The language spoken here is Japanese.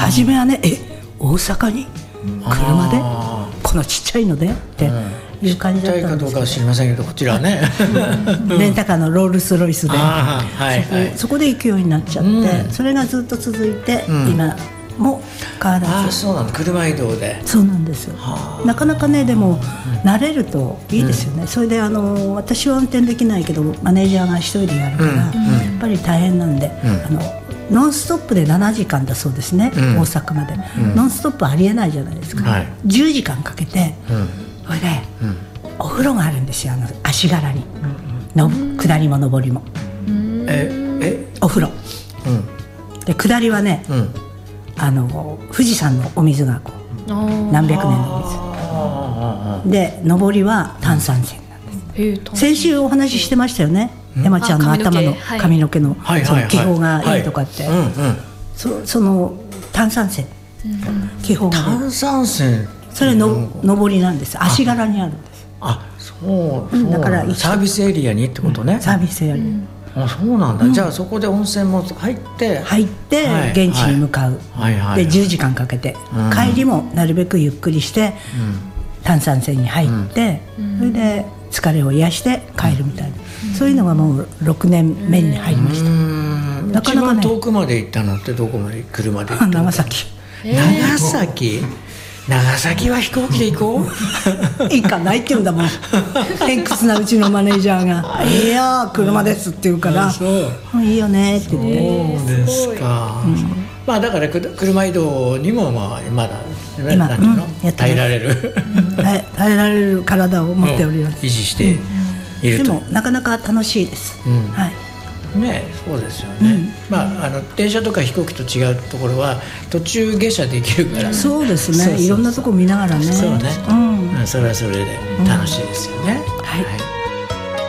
初めはね、大阪に車でこのちっちゃいのでっていう感じだったんですけど、ちっちゃいかどうかは知りませんけど、こちらはねレンタカーのロールスロイスでそこで行くようになっちゃって、それがずっと続いて、今も変わらず。 そうなんだ、車移動で。 そうなんですよ。なかなかね、でも慣れるといいですよね。それで私は運転できないけどマネージャーが一人でやるから、やっぱり大変なんで、ノンストップで7時間だそうですね、大阪まで。ノンストップありえないじゃないですか。10時間かけて、それでお風呂があるんですよ、足柄に。下りも上りもお風呂で、下りはね、富士山のお水がこう何百年の水で、上りは炭酸泉なんです。先週お話ししてましたよね、山ちゃんの頭の髪の毛の気泡がいいとかって。その炭酸泉、気泡が炭酸泉、 それの上りなんです。足柄にあるんです。 そうだから、サービスエリアにってことね。 サービスエリア、 そうなんだ。じゃあそこで温泉も入って現地に向かう。で10時間かけて、帰りもなるべくゆっくりして炭酸泉に入って、それで疲れを癒して帰るみたいな、そういうのがもう6年目に入りました。なかなかね、 一番遠くまで行ったのってどこまで、車で行ったの？ 長崎。 長崎は飛行機で行こう行かないって言うんだもん。偏屈なうちのマネージャーが「いや車です」って言うから「いいよね」って言って。 そうですか。だから車移動にもまだ耐えられる耐えられる体を持っております。 維持していると。 でもなかなか楽しいです。 そうですよね。電車とか飛行機と違うところは途中下車できるから。 そうですね。いろんなとこ見ながらね。 そうね。それはそれで楽しいですよね。